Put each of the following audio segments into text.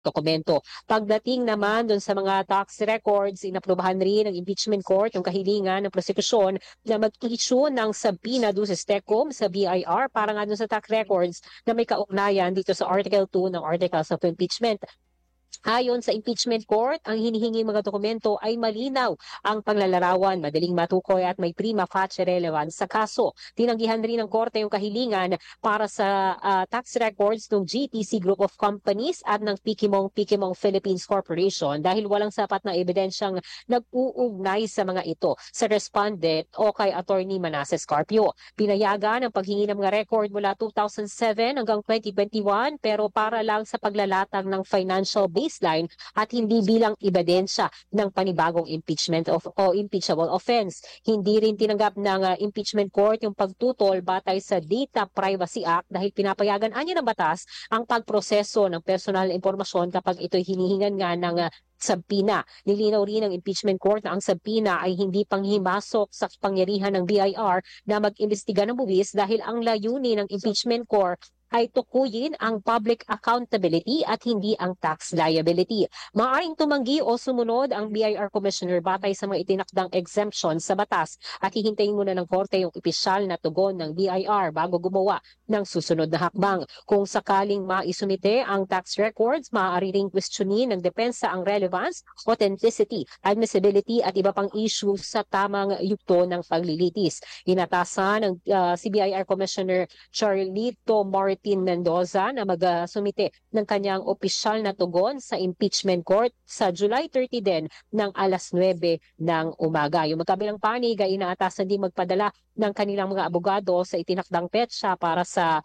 dokumento. Pagdating naman doon sa mga tax records, inaprubahan rin ng impeachment court yung kahilingan ng prosekusyon na mag-issue ng subpoena doon sa STECOM, sa BIR, para nga doon sa tax records na may kaugnayan dito sa Article 2 ng Articles of Impeachment. Ayon sa impeachment court, ang hinihingi mga dokumento ay malinaw ang paglalarawan, madaling matukoy at may prima facie relevance sa kaso. Tinanggihan rin ng korte yung kahilingan para sa tax records ng GTC Group of Companies at ng Pikimong Philippines Corporation dahil walang sapat na ebidensyang nag-uugnay sa mga ito sa respondent o kay Attorney Manasseh Carpio. Pinayagan ang paghingi ng mga record mula 2007 hanggang 2021 pero para lang sa paglalatag ng financial baseline at hindi bilang ebidensya ng panibagong impeachment o impeachable offense. Hindi rin tinanggap ng impeachment court yung pagtutol batay sa Data Privacy Act dahil pinapayagan anya ng batas ang pagproseso ng personal na impormasyon kapag ito'y hinihingan nga ng subpoena. Nilinaw rin ng impeachment court na ang subpoena ay hindi panghimasok sa pangyarihan ng BIR na mag-imbestiga ng buwis dahil ang layunin ng impeachment court ay tukuyin ang public accountability at hindi ang tax liability. Maaaring tumanggi o sumunod ang BIR Commissioner batay sa mga itinakdang exemption sa batas at hihintayin muna ng korte yung opisyal na tugon ng BIR bago gumawa ng susunod na hakbang. Kung sakaling maisumite ang tax records, maaari ring questionin ng depensa ang relevance, authenticity, admissibility at iba pang issue sa tamang yugto ng paglilitis. Inatasan ng CBIR Commissioner Charlito Martin Mendoza na mag-sumite ng kanyang opisyal na tugon sa impeachment court sa July 30 din ng alas 9 ng umaga. Yung magkabilang panig ay inaatasan din magpadala ng kanilang mga abogado sa itinakdang petsa para sa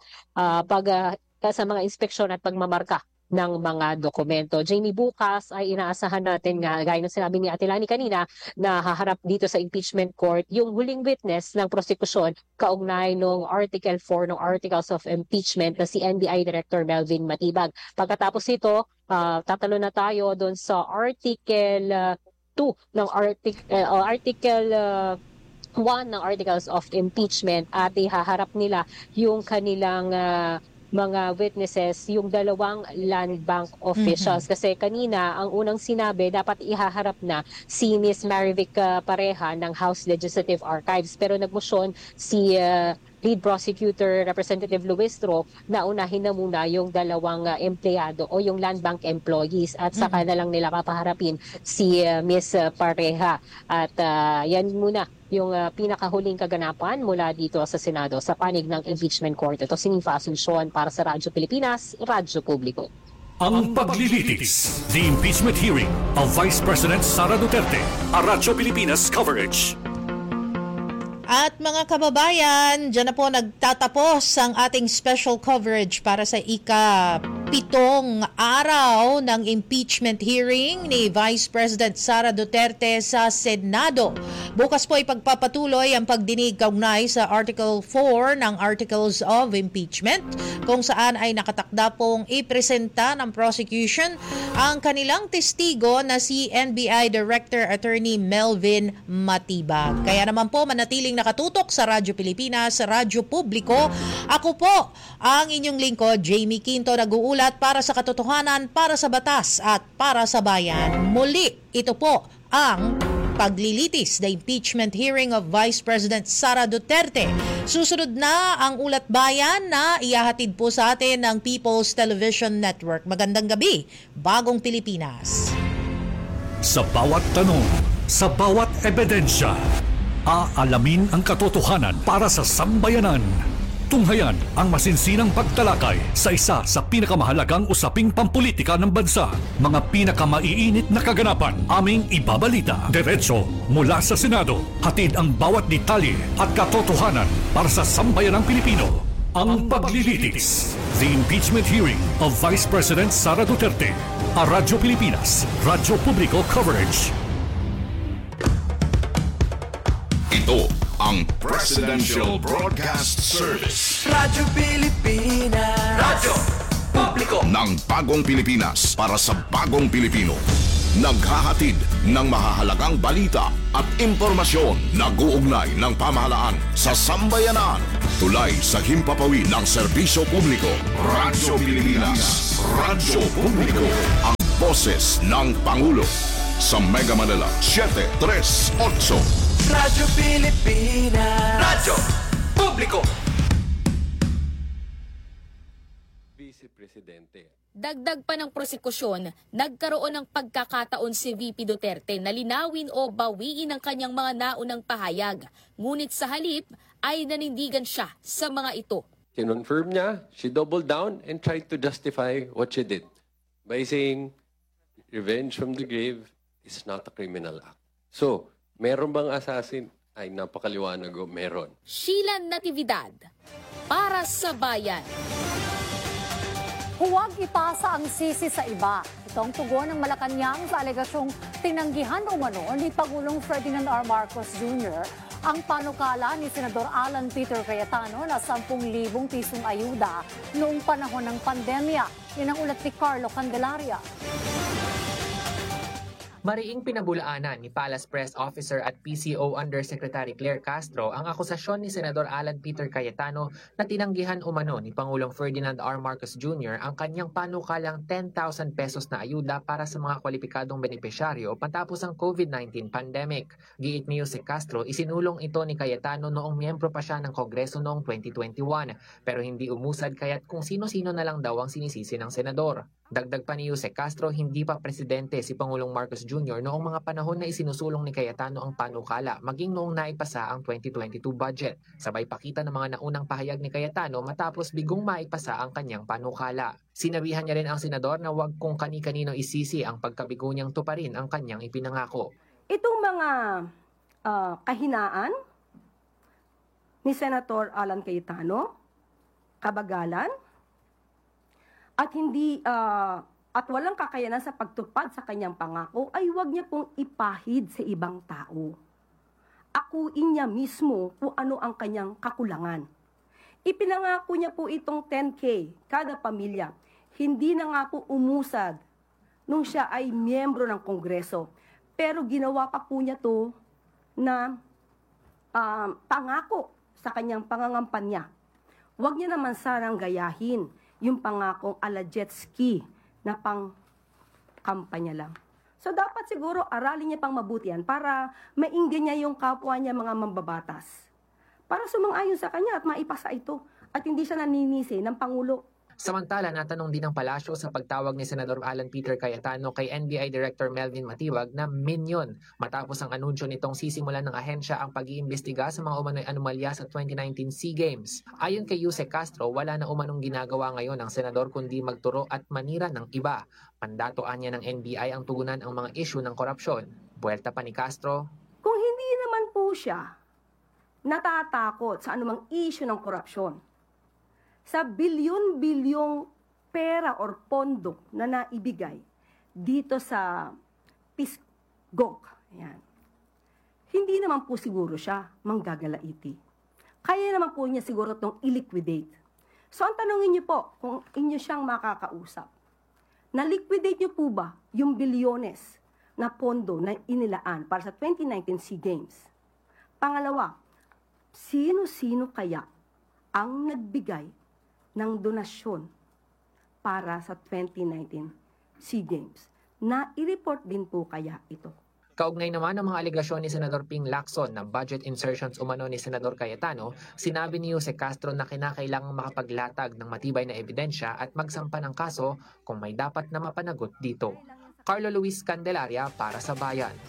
sa mga inspeksyon at pagmamarka ng mga dokumento. Jamie, bukas ay inaasahan natin nga, gaya ng sinabi ni Ate Lani kanina, na haharap dito sa impeachment court yung huling witness ng prosekusyon kaugnay ng Article 4 ng Articles of Impeachment na si NBI Director Melvin Matibag. Pagkatapos ito, tatalo na tayo doon sa Article 2 ng Article 1 ng Articles of Impeachment at ihaharap nila yung kanilang mga witnesses, yung dalawang land bank officials. Kasi kanina, ang unang sinabi, dapat ihaharap na si Ms. Marivic Pareha ng House Legislative Archives. Pero nagmosyon si lead prosecutor Representative Luistro na unahin na muna yung dalawang empleyado o yung land bank employees at saka na lang nila papaharapin si Ms. Pareha. At yan muna yung pinakahuling kaganapan mula dito sa Senado sa panig ng impeachment court. Ito si Nifa Asuncion para sa Radyo Pilipinas, Radyo Publiko. Ang paglilitis, the impeachment hearing of Vice President Sara Duterte, a Radyo Pilipinas coverage. At mga kababayan, dyan na po nagtatapos ang ating special coverage para sa ika-pitong araw ng impeachment hearing ni Vice President Sara Duterte sa Senado. Bukas po ipagpapatuloy ang pagdinig kaugnay sa Article 4 ng Articles of Impeachment kung saan ay nakatakda pong ipresenta ng prosecution ang kanilang testigo na si NBI Director Attorney Melvin Matibag. Kaya naman po manatiling nakatutok sa Radyo Pilipinas, sa Radyo Publiko. Ako po ang inyong lingkod, Jamie Quinto, nag-uulat para sa katotohanan, para sa batas at para sa bayan. Muli, ito po ang paglilitis, the impeachment hearing of Vice President Sara Duterte. Susunod na ang ulat bayan na ihahatid po sa atin ng People's Television Network. Magandang gabi, Bagong Pilipinas. Sa bawat tanong, sa bawat ebidensya, aalamin ang katotohanan para sa sambayanan. Tunghayan ang masinsinang pagtalakay sa isa sa pinakamahalagang usaping pampolitika ng bansa. Mga pinakamaiinit na kaganapan aming ibabalita. Diretso mula sa Senado. Hatid ang bawat detalye at katotohanan para sa sambayanang Pilipino. Ang paglilitis. The impeachment hearing of Vice President Sara Duterte. A Radyo Pilipinas, Radyo Publiko coverage. Ito ang Presidential Broadcast Service. Radyo Pilipinas. Radyo Publiko ng Bagong Pilipinas para sa Bagong Pilipino. naghahatid ng mahahalagang balita at impormasyon na guugnay ng pamahalaan sa sambayanan. Tulay sa himpapawid ng serbisyo publiko. Radyo Pilipinas. Radyo Publiko. Ang boses ng Pangulo. Sa Mega Manila, 738. Radyo Pilipinas. Radyo Publiko. Vice Presidente. Dagdag pa ng prosekusyon, nagkaroon ng pagkakataon si VP Duterte na linawin o bawiin ang kanyang mga naunang pahayag. Ngunit sa halip ay nanindigan siya sa mga ito. Kinonfirm niya, she doubled down and tried to justify what she did by saying revenge from the grave is not a criminal act. So, meron bang assassin? Ay, napakaliwanag o meron. Sheila Natividad, para sa bayan. Huwag ipasa ang sisi sa iba. Ito ang tugon ng Malacanang sa alegasyong tinanggihan umano ni Pangulong Ferdinand R. Marcos Jr. ang panukala ni Senador Alan Peter Cayetano na 10,000 pisong ayuda noong panahon ng pandemya. Yan ang ulat ni Carlo Candelaria. Mariing pinabulaanan ni Palace Press Officer at PCO Undersecretary Claire Castro ang akusasyon ni Senador Alan Peter Cayetano na tinanggihan umano ni Pangulong Ferdinand R. Marcos Jr. ang kanyang panukalang 10,000 pesos na ayuda para sa mga kwalipikadong benepisyaryo patapos ang COVID-19 pandemic. Giit ni Jose Castro, isinulong ito ni Cayetano noong miyembro pa siya ng Kongreso noong 2021 pero hindi umusad kaya't kung sino-sino na lang daw ang sinisisi ng senador. Dagdag pa ni Jose Castro, hindi pa presidente si Pangulong Marcos Jr. noong mga panahon na isinusulong ni Cayetano ang panukala maging noong naipasa ang 2022 budget. Sabay pakita ng mga naunang pahayag ni Cayetano matapos bigong maipasa ang kanyang panukala. Sinabihan niya rin ang senador na huwag kung kani-kanino isisi ang pagkabigo niyang tuparin ang kanyang ipinangako. Itong mga kahinaan ni Senator Alan Cayetano, kabagalan, at hindi at walang kakayanan sa pagtupad sa kanyang pangako ay huwag niya pong ipahid sa ibang tao. Akuin niya mismo kung ano ang kanyang kakulangan. Ipinangako niya po itong 10K kada pamilya. Hindi na nga po umusad nung siya ay miyembro ng Kongreso. Pero ginawa pa po niya to na pangako sa kanyang pangangampanya. Huwag niya naman sarang gayahin yung pangakong ala jet ski na pang kampanya lang. So dapat siguro aralin niya pang mabuti yan para mainggan niya yung kapwa niya mga mambabatas. Para sumang-ayon sa kanya at maipasa ito at hindi siya naninisi ng Pangulo. Samantala, natanong din ng palasyo sa pagtawag ni Senador Alan Peter Cayetano kay NBI Director Melvin Matibag na minion matapos ang anunsyo nitong sisimulan ng ahensya ang pag-iimbestiga sa mga umano'y anomalya sa 2019 SEA Games. Ayon kay Jose Castro, wala na umanong ginagawa ngayon ng senador kundi magturo at manira ng iba. Mandatoan niya ng NBI ang tugunan ang mga issue ng korupsyon. Buwelta pa ni Castro, kung hindi naman po siya natatakot sa anumang issue ng korupsyon, sa bilyon-bilyong pera or pondo na naibigay dito sa PISGOG. Ayan. Hindi naman po siguro siya manggagalaiti. Kaya naman po niya siguro itong i-liquidate. So ang tanongin niyo po, kung inyo siyang makakausap, na-liquidate niyo po ba yung bilyones na pondo na inilaan para sa 2019 SEA Games? Pangalawa, sino-sino kaya ang nagbigay ng donasyon para sa 2019 SEA Games? Na i-report din po kaya ito? Kaugnay naman ng mga alegasyon ni Senador Ping Lacson na budget insertions umano ni Senador Cayetano, sinabi ni Jose Castro na kinakailangang makapaglatag ng matibay na ebidensya at magsampa ng kaso kung may dapat na mapanagot dito. Carlo Luis Candelaria para sa Bayan.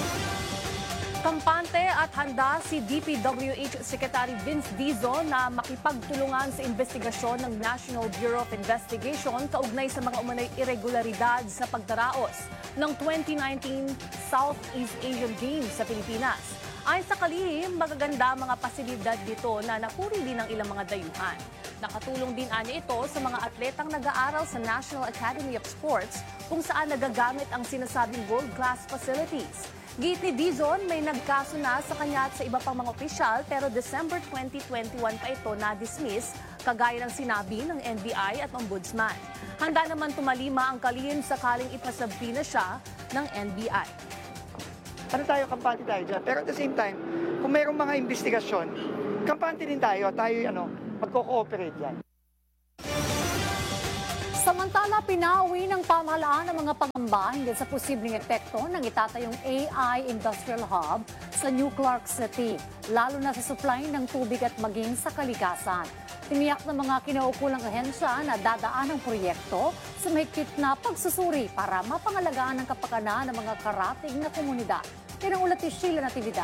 Kampante at handa si DPWH Secretary Vince Dizon na makipagtulungan sa investigasyon ng National Bureau of Investigation kaugnay sa mga umano'y irregularidad sa pagdaraos ng 2019 Southeast Asian Games sa Pilipinas. Ayon sa kalihim, magaganda mga pasilidad dito na napuri din ng ilang mga dayuhan. Nakatulong din anya ito sa mga atletang nag-aaral sa National Academy of Sports kung saan nagagamit ang sinasabing world-class facilities. Giit ni Dizon, may nagkaso na sa kanya at sa iba pang mga opisyal pero December 2021 pa ito na-dismiss, kagaya ng sinabi ng NBI at Ombudsman. Handa naman tumalima ang kalihim sakaling ipasabina siya ng NBI. Kampante tayo dyan. Pero at the same time, kung mayroong mga investigasyon, kampante din tayo magko-cooperate yan. Samantala, pinawi ng pamahalaan ang mga pangamba hinggil sa posibleng epekto ng itatayong AI Industrial Hub sa New Clark City, lalo na sa supply ng tubig at maging sa kalikasan. Tiniyak ng mga kinaukulang ahensya na dadaan ang proyekto sa mahigpit na pagsusuri para mapangalagaan ang kapakanan ng mga karatig na komunidad. Yan ang ulat ni Sheila Natividad.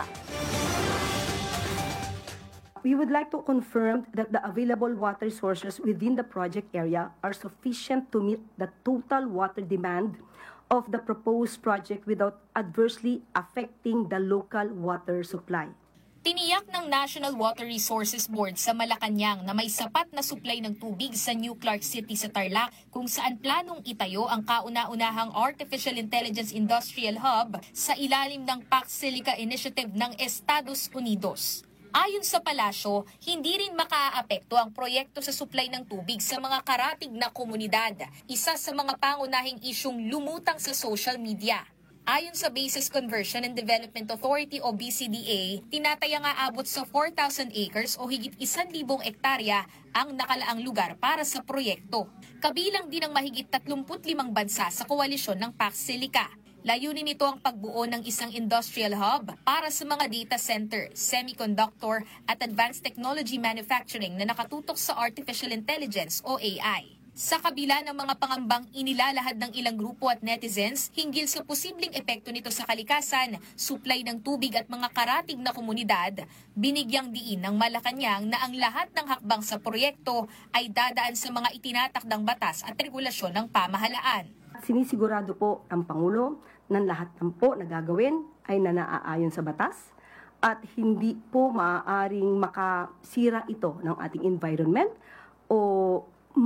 We would like to confirm that the available water sources within the project area are sufficient to meet the total water demand of the proposed project without adversely affecting the local water supply. Tiniyak ng National Water Resources Board sa Malacanang na may sapat na supply ng tubig sa New Clark City sa Tarlac kung saan planong itayo ang kauna-unahang Artificial Intelligence Industrial Hub sa ilalim ng Pax Silica Initiative ng Estados Unidos. Ayon sa palasyo, hindi rin makaaapekto ang proyekto sa supply ng tubig sa mga karatig na komunidad, isa sa mga pangunahing isyung lumutang sa social media. Ayon sa Bases Conversion and Development Authority o BCDA, tinataya nga abot sa 4,000 acres o higit 1,000 hektarya ang nakalaang lugar para sa proyekto. Kabilang din ang mahigit 35 bansa sa koalisyon ng Pax Silica. Layunin nito ang pagbuo ng isang industrial hub para sa mga data center, semiconductor at advanced technology manufacturing na nakatutok sa artificial intelligence o AI. Sa kabila ng mga pangambang inilalahad ng ilang grupo at netizens hinggil sa posibleng epekto nito sa kalikasan, supply ng tubig at mga karatig na komunidad, binigyang diin ng Malacanang na ang lahat ng hakbang sa proyekto ay dadaan sa mga itinatakdang batas at regulasyon ng pamahalaan. Sinisigurado po ang Pangulo na lahat ng po na gagawin ay naaayon sa batas at hindi po maaaring makasira ito ng ating environment o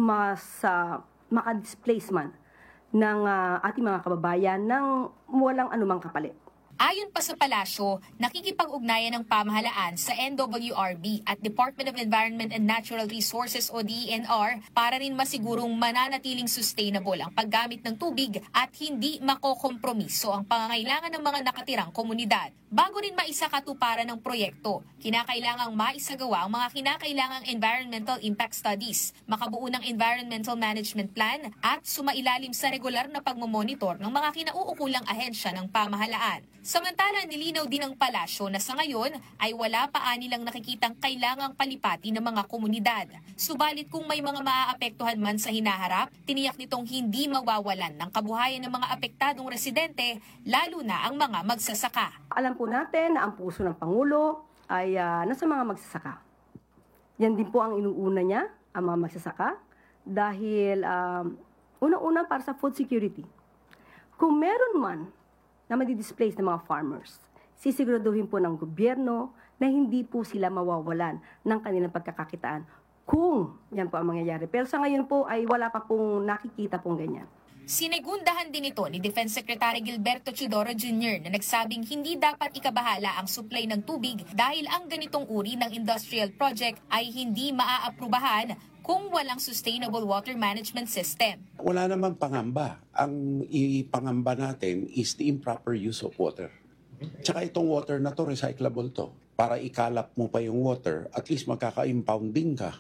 maka-displacement ng ating mga kababayan ng walang anumang kapalit. Ayon pa sa palasyo, nakikipag-ugnayan ng pamahalaan sa NWRB at Department of Environment and Natural Resources o DENR para rin masigurong mananatiling sustainable ang paggamit ng tubig at hindi makokompromiso ang pangangailangan ng mga nakatirang komunidad. Bago rin maisakatuparan ng proyekto, kinakailangang maisagawa ang mga kinakailangang environmental impact studies, makabuo ng environmental management plan at sumailalim sa regular na pagmomonitor ng mga kinauukulang ahensya ng pamahalaan. Samantala, nilinaw din ng palasyo na sa ngayon ay wala pa nilang nakikitang kailangang palipati ng mga komunidad. Subalit kung may mga maaapektuhan man sa hinaharap, tiniyak nitong hindi mawawalan ng kabuhayan ng mga apektadong residente, lalo na ang mga magsasaka. Alam po natin na ang puso ng Pangulo ay nasa mga magsasaka. Yan din po ang inuuna niya, ang mga magsasaka, dahil unang-una para sa food security. Kung meron man na madi-displace ng mga farmers, sisiguraduhin po ng gobyerno na hindi po sila mawawalan ng kanilang pagkakakitaan kung yan po ang mangyayari. Pero sa ngayon po ay wala pa pong nakikita pong ganyan. Sinegundahan din ito ni Defense Secretary Gilberto Chodoro Jr. na nagsabing hindi dapat ikabahala ang supply ng tubig dahil ang ganitong uri ng industrial project ay hindi maaaprubahan kung walang sustainable water management system. Wala namang pangamba. Ang ipangamba natin is the improper use of water. Tsaka itong water na to, recyclable to. Para ikalap mo pa yung water, at least magkaka-impounding ka.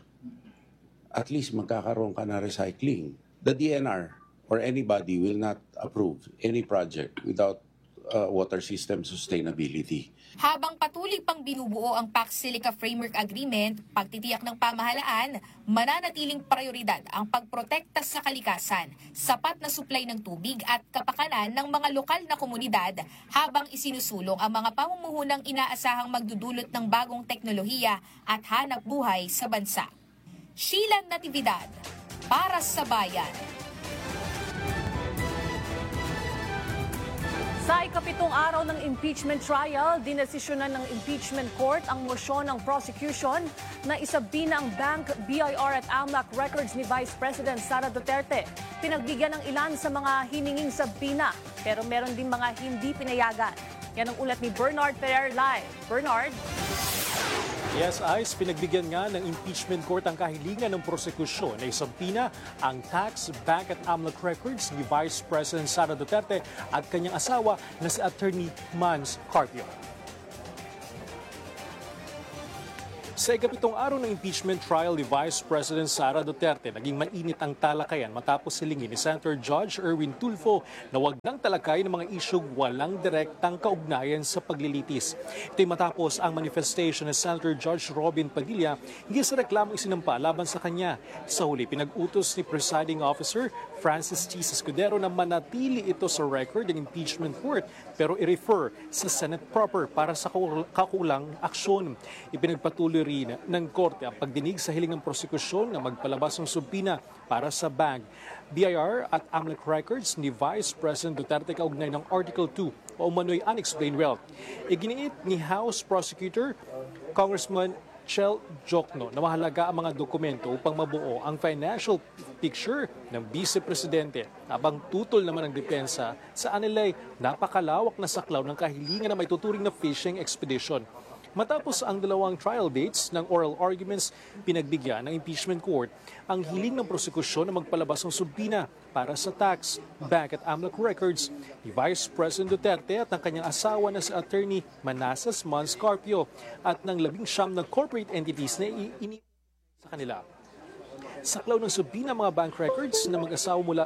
At least magkakaroon ka na recycling. The DNR or anybody will not approve any project without water system sustainability. Habang patuloy pang binubuo ang Pax Silica Framework Agreement, pagtitiyak ng pamahalaan, mananatiling prioridad ang pagprotekta sa kalikasan, sapat na supply ng tubig at kapakanan ng mga lokal na komunidad habang isinusulong ang mga pamumuhunang inaasahang magdudulot ng bagong teknolohiya at hanap buhay sa bansa. Sheila Natividad, para sa Bayan. Sa ikapitong araw ng impeachment trial, dinesisyonan ng impeachment court ang mosyon ng prosecution na isabina ang bank, BIR at AMLAC records ni Vice President Sara Duterte. Pinagbigyan ng ilan sa mga hininging sabina, pero meron din mga hindi pinayagan. Yan ang ulat ni Bernard Ferrer live. Bernard? Yes, Ice, pinagbigyan nga ng impeachment court ang kahilingan ng prosekusyon na isampina ang tax, bank at AMLAC records ni Vice President Sara Duterte at kanyang asawa na si Attorney Mans Carpio. Sa ikapitong araw ng impeachment trial ni Vice President Sara Duterte, naging mainit ang talakayan matapos silingin ni Senator Judge Erwin Tulfo na wag nang talakay ng mga isyug walang direktang kaugnayan sa paglilitis. Ito'y matapos ang manifestation ni Senator Judge Robin Padilla hindi sa reklamong isinampa laban sa kanya. Sa huli, pinag-utos ni Presiding Officer Francis T. Escudero na manatili ito sa record ng impeachment court pero i-refer sa Senate proper para sa kakulang aksyon. Ipinagpatuloy rin ng korte ang pagdinig sa hiling ng prosekusyon na magpalabas ng subpina para sa bank, BIR at AMLAC records ni Vice President Duterte kaugnay ng Article 2 o umano'y unexplained wealth. Iginiit ni House Prosecutor Congressman Chel Jokno na mahalaga ang mga dokumento upang mabuo ang financial picture ng Vice Presidente habang tutol naman ang depensa sa anilay napakalawak na saklaw ng kahilingan na may tuturing na fishing expedition. Matapos ang dalawang trial dates ng oral arguments, pinagbigyan ng impeachment court ang hiling ng prosekusyon na magpalabas ng subpina para sa tax, bank at AMLAC records ni Vice President Duterte at ng kanyang asawa na si Attorney Manassas Mans Carpio at ng 19 na corporate entities na sa kanila. Saklaw ng subpina mga bank records na mag-asawa mula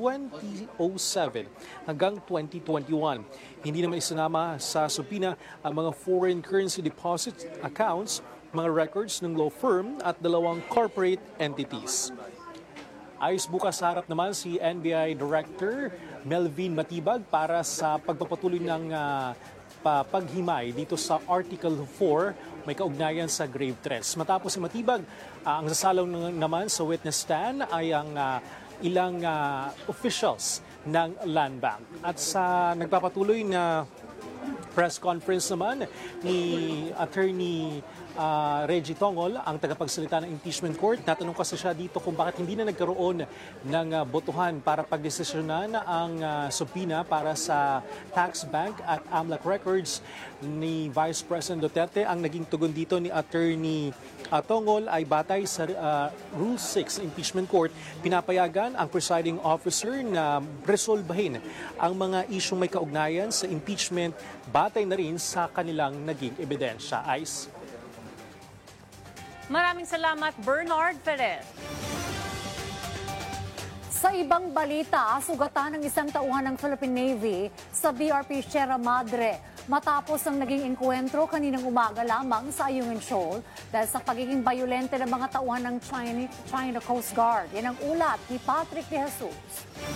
2007 hanggang 2021. Hindi naman isinama sa subpina ang mga foreign currency deposit accounts, mga records ng law firm at dalawang corporate entities. Ayos bukas harap naman si NBI Director Melvin Matibag para sa pagpapatuloy ng paghimay dito sa Article 4 may kaugnayan sa grave threats. Matapos si Matibag, ang sasalaw naman sa witness stand ay ang ilang officials ng Land Bank. At sa nagpapatuloy na press conference naman ni Attorney Reggie Tongol, ang tagapagsalita ng impeachment court, natanong kasi siya dito kung bakit hindi na nagkaroon ng botohan para pagdesisyonan ang subpina para sa tax, bank at AMLAC records ni Vice President Duterte. Ang naging tugon dito ni Attorney Tongol ay batay sa Rule 6 ng impeachment court, pinapayagan ang presiding officer na resolbahin ang mga isyong may kaugnayan sa impeachment batay na rin sa kanilang naging ebidensya. Ice. Maraming salamat, Bernard Perez. Sa ibang balita, sugatan ng isang tauhan ng Philippine Navy sa BRP Sierra Madre matapos ang naging engkwentro kaninang umaga lamang sa Ayungin Shoal dahil sa pagiging bayolente ng mga tauhan ng China Coast Guard. Yan ang ulat ni Patrick De Jesus.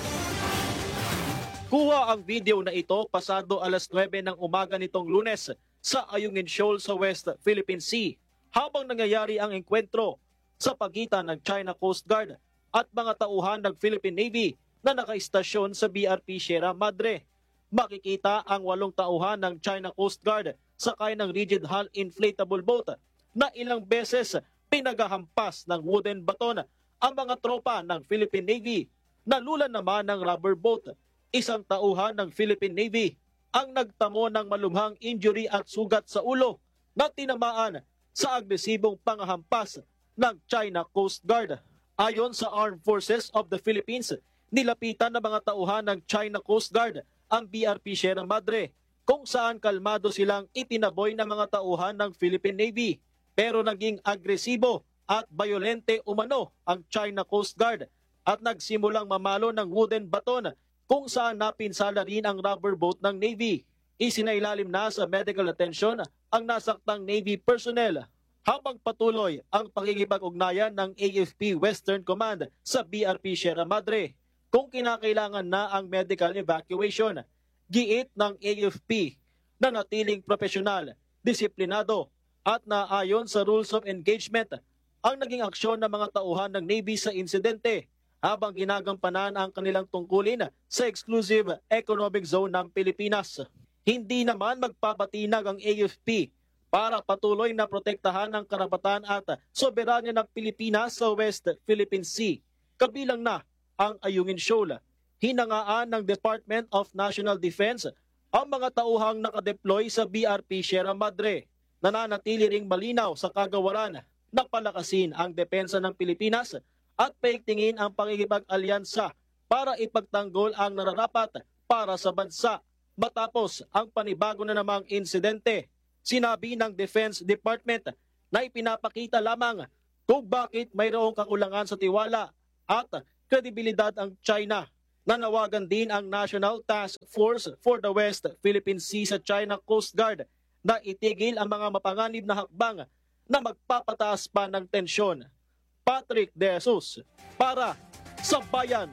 Kuha ang video na ito pasado alas 9 ng umaga nitong Lunes sa Ayungin Shoal sa West Philippine Sea habang nangyayari ang engkwentro sa pagitan ng China Coast Guard at mga tauhan ng Philippine Navy na nakaistasyon sa BRP Sierra Madre. Makikita ang 8 tauhan ng China Coast Guard sakay ng rigid hull inflatable boat na ilang beses pinagahampas ng wooden baton ang mga tropa ng Philippine Navy. Nalulan naman ng rubber boat. Isang tauhan ng Philippine Navy ang nagtamo ng malubhang injury at sugat sa ulo na tinamaan sa agresibong pangahampas ng China Coast Guard. Ayon sa Armed Forces of the Philippines, nilapitan ng mga tauhan ng China Coast Guard ang BRP Sierra Madre kung saan kalmado silang itinaboy ng mga tauhan ng Philippine Navy. Pero naging agresibo at bayolente umano ang China Coast Guard at nagsimulang mamalo ng wooden baton kung saan napinsala rin ang rubber boat ng Navy. Isinailalim na sa medical attention ang nasaktang Navy personnel habang patuloy ang pakikipag-ugnayan ng AFP Western Command sa BRP Sierra Madre kung kinakailangan na ang medical evacuation. Giit ng AFP na natiling profesional, disiplinado at naayon sa rules of engagement ang naging aksyon ng mga tauhan ng Navy sa insidente habang ginagampanan ang kanilang tungkulin sa exclusive economic zone ng Pilipinas. Hindi naman magpapatinag ang AFP para patuloy na protektahan ang karapatan at soberanya ng Pilipinas sa West Philippine Sea, kabilang na ang Ayungin Shoal. Hinangaan ng Department of National Defense ang mga tauhang nakadeploy sa BRP Sierra Madre. nananatili ring malinaw sa kagawaran na palakasin ang depensa ng Pilipinas at paigtingin ang pakikipag-alyansa para ipagtanggol ang nararapat para sa bansa matapos ang panibago na namang insidente. Sinabi ng Defense Department na ipinapakita lamang kung bakit mayroong kakulangan sa tiwala at kredibilidad ang China. Nanawagan din ang National Task Force for the West Philippine Sea sa China Coast Guard na itigil ang mga mapanganib na hakbang na magpapataas pa ng tensyon. Patrick De Jesus para sa Bayan.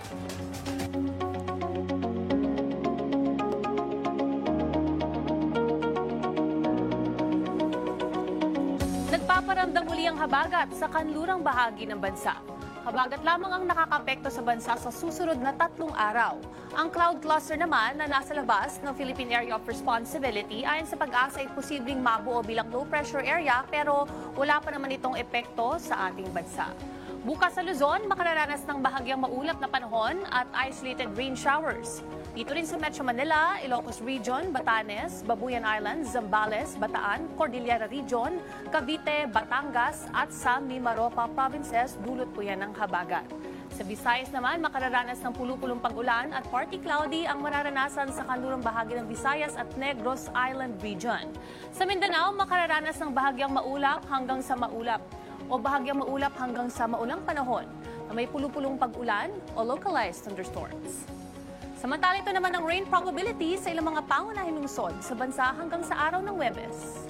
Nagpaparamdam muli ang habagat sa kanlurang bahagi ng bansa. Habagat lamang ang nakakapekto sa bansa sa susunod na 3 araw. Ang cloud cluster naman na nasa labas ng Philippine Area of Responsibility ayon sa pag-asa ay posibleng mabuo bilang low pressure area pero wala pa naman itong epekto sa ating bansa. Bukas sa Luzon, makararanas ng bahagyang maulap na panahon at isolated rain showers. Dito rin sa Metro Manila, Ilocos Region, Batanes, Babuyan Islands, Zambales, Bataan, Cordillera Region, Cavite, Batangas at sa Mimaropa provinces, dulot po yan ng habagat. Sa Visayas naman, makararanas ng pulupulong pag-ulan at partly cloudy ang mararanasan sa kanlurang bahagi ng Visayas at Negros Island Region. Sa Mindanao, makararanas ng bahagyang maulap hanggang sa maulap o bahagyang maulap hanggang sa maulang panahon na may pulupulong pag-ulan o localized thunderstorms. Samantala ito naman ang rain probability sa ilang mga pangunahing lungsod sa bansa hanggang sa araw ng Huwebes.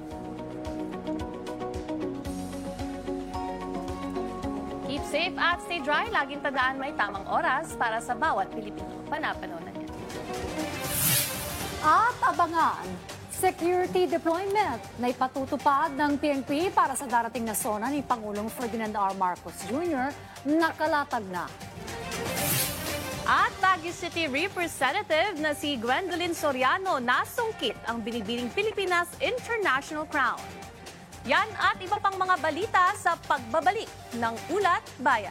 Keep safe at stay dry. Laging tandaan may tamang oras para sa bawat Pilipino. Panapanaw na yan. At abangan, security deployment na ipatutupad ng PNP para sa darating na SONA ni Pangulong Ferdinand R. Marcos Jr. nakalatag na. At Baguio City Representative na si Gwendolyn Soriano nasungkit ang binibining Pilipinas International Crown. Yan at iba pang mga balita sa pagbabalik ng Ulat Bayan.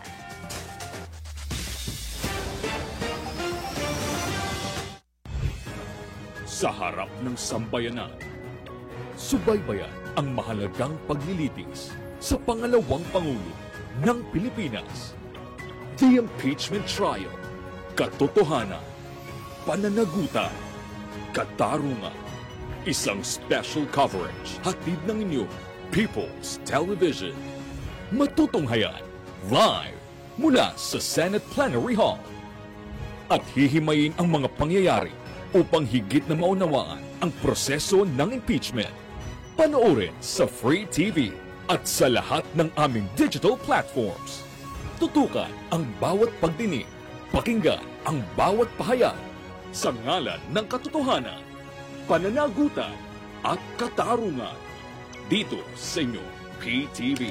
Sa harap ng sambayanan, subaybayan ang mahalagang paglilitis sa pangalawang Pangulo ng Pilipinas. The Impeachment Trial. Katotohanan, pananagutan, katarungan. Isang special coverage hatid ng inyo, People's Television. Matutunghayan live mula sa Senate Plenary Hall. At hihimayin ang mga pangyayari upang higit na maunawaan ang proseso ng impeachment. Panoorin sa Free TV at sa lahat ng aming digital platforms. Tutukan ang bawat pagdinig. Pakinggan ang bawat pahayag sa ngalan ng katotohanan, pananagutan at katarungan dito sa inyong PTV.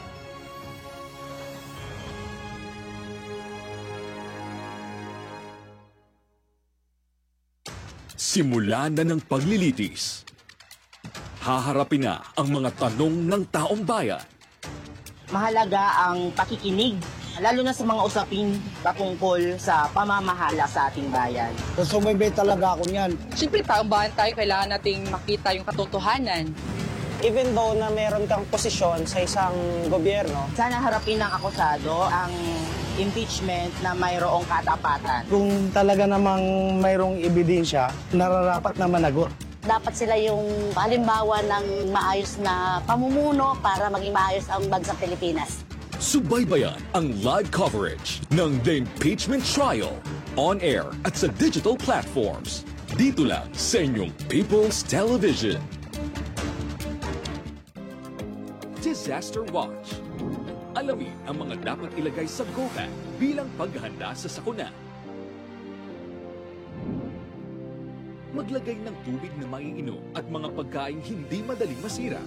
Simula na ng paglilitis. Haharapin na ang mga tanong ng taong bayan. Mahalaga ang pakikinig, lalo na sa mga usaping patungkol sa pamamahala sa ating bayan. Sumaybay talaga ako niyan. Siyempre, taong bayan tayo, kailangan nating makita yung katotohanan. Even though na meron kang posisyon sa isang gobyerno, sana harapin ng akusado ang impeachment na mayroong katapatan. Kung talaga namang mayroong ebidensya, nararapat na managot. Dapat sila yung halimbawa ng maayos na pamumuno para maging maayos ang bansang Pilipinas. Subaybayan ang live coverage ng The Impeachment Trial on air at sa digital platforms. Dito lang sa inyong People's Television. Disaster Watch. Alamin ang mga dapat ilagay sa go bag bilang paghahanda sa sakuna. Maglagay ng tubig na maiinom at mga pagkain hindi madaling masira.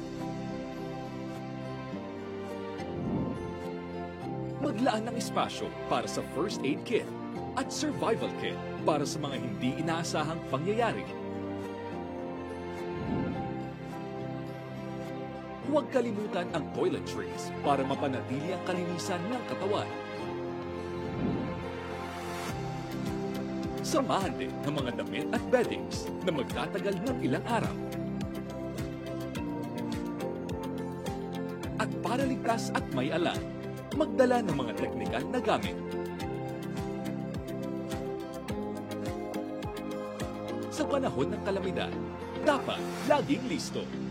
Maglaan ng espasyo para sa first aid kit at survival kit para sa mga hindi inaasahang pangyayari. Huwag kalimutan ang toiletries para mapanatili ang kalinisan ng katawan. Samahan din ng mga damit at beddings na magtatagal ng ilang araw. para ligtas at may alam. Magdala ng mga teknikal na gamit. Sa panahon ng kalamidad, dapat laging listo.